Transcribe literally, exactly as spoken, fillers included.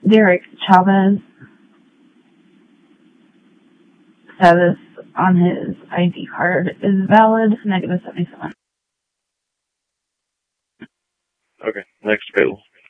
Derek Chavez. Status on his I D card is valid, negative seventy-seven. Okay, next available.